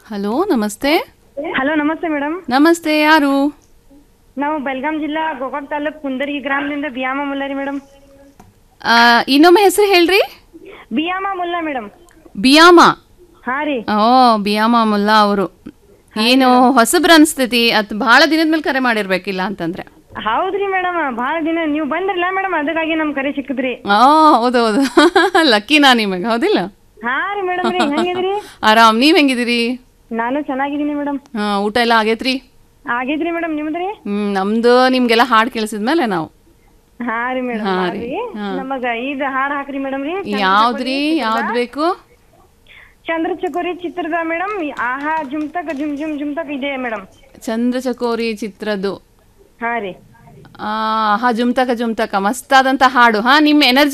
Hello, ನಮಸ್ತೆ. Hello, ನಮಸ್ತೆ madam. ನಮಸ್ತೆ, ಯಾರು? ನಾವು ಬೆಲ್ಗಾಂ ಜಿಲ್ಲಾ ಗೋಕಾಕ್ ತಾಲೂಕ್ ಕುಂದರ್ಗಿ ಗ್ರಾಮದಿಂದ ಬಿಯಾಮ ಮುಲ್ಲಾ ರೀ ಮೇಡಮ್. ಇನ್ನೊಮ್ಮೆ ಹೆಸರು ಹೇಳ್ರಿ. ಬಿಯಾಮ ಮುಲ್ಲಾ ಮೇಡಮ್. ಬಿಯಾಮ. ಹಾ ರೀ. ಓ, ಬಿಯಾಮ ಮುಲ್ಲಾ ಅವರು. ಏನು ಹೊಸಬ್ರು ಅನ್ಸ್ತೈತಿ, ಅತ್ ಬಹಳ ದಿನದ ಮೇಲೆ ಕರೆ ಮಾಡಿರ್ಬೇಕಿಲ್ಲ ಅಂತಂದ್ರೆ. ಹೌದ್ರಿ ಮೇಡಮ್, ಭಾಳ ದಿನ ನೀವು ಬಂದ್ರಲ್ಲ ಮೇಡಮ್, ಅದಕ್ಕಾಗಿ ನಮ್ ಕರೆ ಸಿಕ್ಕಿದ್ರಿ. ಹೌದೌದು. ಲಕ್ಕಿನಾ ನಿಮಗೆ, ಹೌದಿಲ್ಲ? ಹಾ ರೀ ಮೇಡಮ್ ರೀ, ಹೆಂಗಿದ್ರಿ? ಆರಾಮ್, ನೀವ್ ಹೆಂಗಿದಿರಿ? ನಾನು ಚೆನ್ನಾಗಿದ್ದೀನಿ ಮೇಡಮ್. ಊಟ ಎಲ್ಲ ಆಗೇತ್ರಿ? ಆಗಿದ್ರಿ ಮೇಡಮ್, ನಿಮ್ದ್ರಿ? ನಮ್ದು ನಿಮ್ಗೆಲ್ಲ ಹಾಡು ಕೇಳಿಸಿದ್ಮೇಲೆ ನಾವು. ಹಾ ರೀ ಮೇಡಮ್. ನಮಗ ಈಗ ಹಾಡ್ ಹಾಕ್ರಿ ಮೇಡಮ್ ರೀ. ಯಾವ್ದ್ರಿ? ಯಾವ್ದು ಬೇಕು? ಚಂದ್ರಚಕೋರಿ ಚಿತ್ರದ ಮೇಡಮ್. ಆಹಾ ಜುಮ್ತಕ್ ಜುಮ್ ಜುಮ್ ಜುಮ್ತಕ್ ಇದೆ ಮೇಡಮ್. ಚಂದ್ರಚಕೋರಿ ಚಿತ್ರದ್ದು. ಹಾ ರೀ. ಆಹಾ ಜುಮ್ತಕ ಜುಮ್ತಕ ಮಸ್ತಾದಂತ ಹಾಡು. ನಿಮ್ಮ ಎನರ್ಜಿ